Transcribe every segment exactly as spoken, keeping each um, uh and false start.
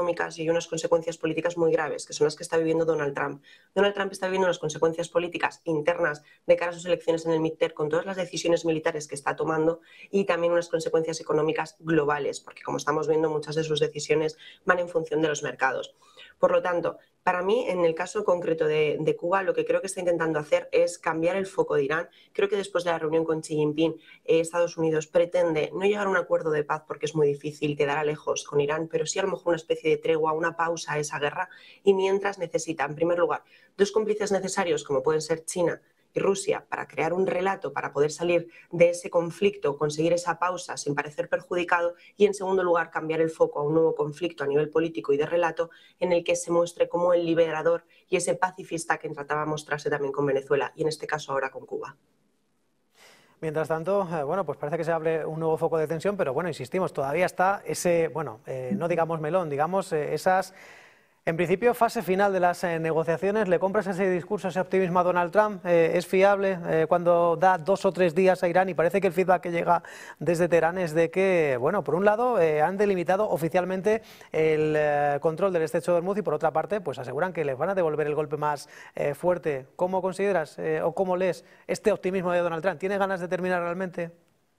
económicas y hay unas consecuencias políticas muy graves, que son las que está viviendo Donald Trump. Donald Trump está viviendo unas consecuencias políticas internas de cara a sus elecciones en el midterm con todas las decisiones militares que está tomando y también unas consecuencias económicas globales, porque como estamos viendo muchas de sus decisiones van en función de los mercados. Por lo tanto, para mí, en el caso concreto de, de Cuba, lo que creo que está intentando hacer es cambiar el foco de Irán. Creo que después de la reunión con Xi Jinping, eh, Estados Unidos pretende no llegar a un acuerdo de paz porque es muy difícil, quedará lejos con Irán, pero sí a lo mejor una especie de tregua, una pausa a esa guerra, y mientras necesita, en primer lugar, dos cómplices necesarios como pueden ser China y Rusia para crear un relato para poder salir de ese conflicto, conseguir esa pausa sin parecer perjudicado y en segundo lugar cambiar el foco a un nuevo conflicto a nivel político y de relato en el que se muestre como el liberador y ese pacifista que trataba de mostrarse también con Venezuela y en este caso ahora con Cuba. Mientras tanto, eh, bueno, pues parece que se abre un nuevo foco de tensión, pero bueno, insistimos, todavía está ese, bueno, eh, no digamos melón, digamos eh, esas... En principio, fase final de las eh, negociaciones. ¿Le compras ese discurso, ese optimismo a Donald Trump? Eh, ¿Es fiable eh, cuando da dos o tres días a Irán? Y parece que el feedback que llega desde Teherán es de que, bueno, por un lado eh, han delimitado oficialmente el eh, control del estrecho de Hormuz y por otra parte, pues aseguran que les van a devolver el golpe más eh, fuerte. ¿Cómo consideras eh, o cómo lees este optimismo de Donald Trump? ¿Tiene ganas de terminar realmente?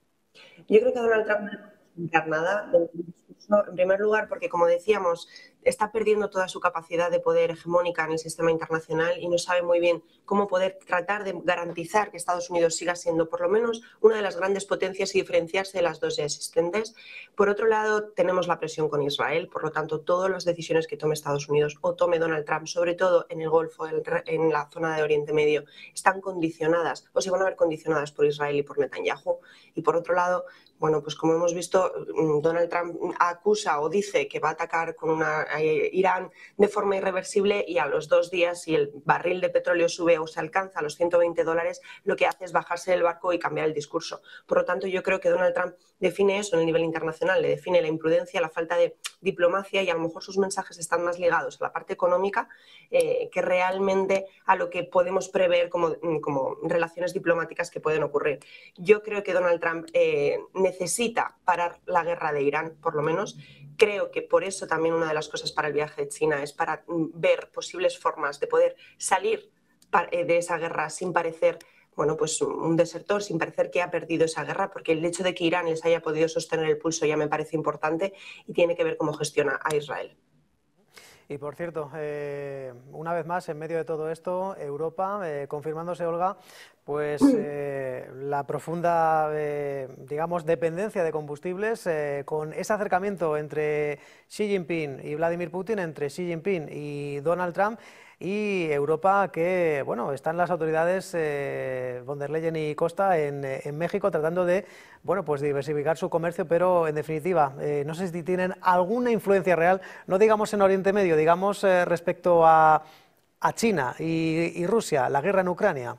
Yo creo que Donald Trump no puede explicar nada del discurso, en primer lugar, porque, como decíamos, está perdiendo toda su capacidad de poder hegemónica en el sistema internacional y no sabe muy bien cómo poder tratar de garantizar que Estados Unidos siga siendo, por lo menos, una de las grandes potencias y diferenciarse de las dos ya existentes. Por otro lado, tenemos la presión con Israel, por lo tanto, todas las decisiones que tome Estados Unidos o tome Donald Trump, sobre todo en el Golfo, en la zona de Oriente Medio, están condicionadas o se van a ver condicionadas por Israel y por Netanyahu. Y por otro lado, bueno, pues como hemos visto, Donald Trump acusa o dice que va a atacar con una, eh, Irán de forma irreversible y a los dos días, si el barril de petróleo sube o se alcanza los ciento veinte dólares, lo que hace es bajarse del barco y cambiar el discurso. Por lo tanto, yo creo que Donald Trump define eso en el nivel internacional, le define la imprudencia, la falta de diplomacia y a lo mejor sus mensajes están más ligados a la parte económica eh, que realmente a lo que podemos prever como, como relaciones diplomáticas que pueden ocurrir. Yo creo que Donald Trump eh, necesita parar la guerra de Irán, por lo menos. Creo que por eso también una de las cosas para el viaje de China es para ver posibles formas de poder salir de esa guerra sin parecer, bueno, pues un desertor, sin parecer que ha perdido esa guerra, porque el hecho de que Irán les haya podido sostener el pulso ya me parece importante y tiene que ver cómo gestiona a Israel. Y por cierto, eh, una vez más, en medio de todo esto, Europa, eh, confirmándose, Olga, pues eh, la profunda, eh, digamos, dependencia de combustibles, eh, con ese acercamiento entre Xi Jinping y Vladimir Putin, entre Xi Jinping y Donald Trump, y Europa que, bueno, están las autoridades eh, von der Leyen y Costa en, en México tratando de, bueno, pues diversificar su comercio, pero en definitiva, eh, no sé si tienen alguna influencia real, no digamos en Oriente Medio, digamos eh, respecto a, a China y, y Rusia, la guerra en Ucrania.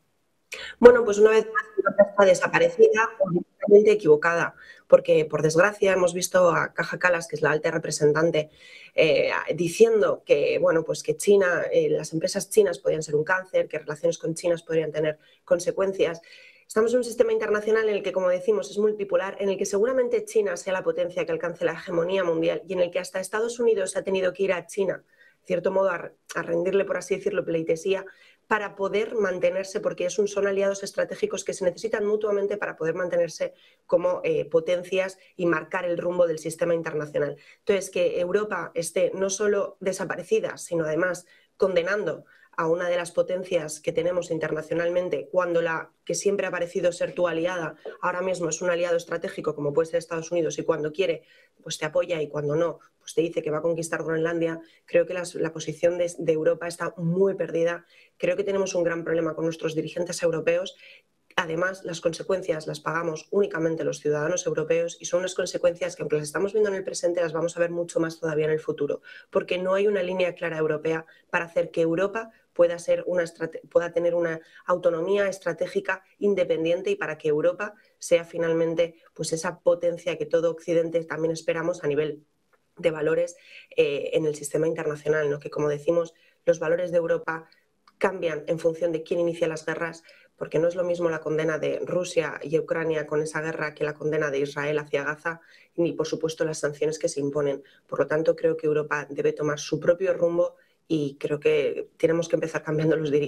Bueno, pues una vez más Europa está desaparecida o directamente equivocada, porque por desgracia hemos visto a Kaja Kallas, que es la alta representante, eh, diciendo que, bueno, pues que China, eh, las empresas chinas podían ser un cáncer, que relaciones con China podrían tener consecuencias. Estamos en un sistema internacional en el que, como decimos, es multipolar, en el que seguramente China sea la potencia que alcance la hegemonía mundial y en el que hasta Estados Unidos ha tenido que ir a China, de cierto modo, a, a rendirle, por así decirlo, pleitesía, para poder mantenerse, porque es un, son aliados estratégicos que se necesitan mutuamente para poder mantenerse como eh, potencias y marcar el rumbo del sistema internacional. Entonces, que Europa esté no solo desaparecida, sino además condenando a una de las potencias que tenemos internacionalmente, cuando la que siempre ha parecido ser tu aliada, ahora mismo es un aliado estratégico como puede ser Estados Unidos y cuando quiere, pues te apoya y cuando no, pues te dice que va a conquistar Groenlandia. Creo que las, la posición de, de Europa está muy perdida. Creo que tenemos un gran problema con nuestros dirigentes europeos. Además, las consecuencias las pagamos únicamente los ciudadanos europeos y son unas consecuencias que, aunque las estamos viendo en el presente, las vamos a ver mucho más todavía en el futuro, porque no hay una línea clara europea para hacer que Europa pueda, ser una, pueda tener una autonomía estratégica independiente y para que Europa sea finalmente pues, esa potencia que todo Occidente también esperamos a nivel de valores eh, en el sistema internacional, ¿no? Que, como decimos, los valores de Europa cambian en función de quién inicia las guerras, porque no es lo mismo la condena de Rusia y Ucrania con esa guerra que la condena de Israel hacia Gaza, ni por supuesto las sanciones que se imponen. Por lo tanto, creo que Europa debe tomar su propio rumbo y creo que tenemos que empezar cambiando los dirigentes.